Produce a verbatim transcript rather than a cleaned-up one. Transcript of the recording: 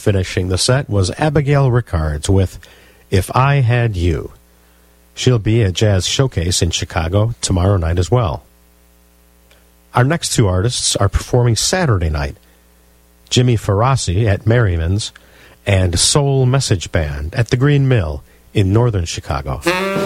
finishing the set was Abigail Rickards with If I Had You. She'll be at Jazz Showcase in Chicago tomorrow night as well. Our next two artists are performing Saturday night. Jimmy Ferrasi at Merriman's and Soul Message Band at the Green Mill in northern Chicago.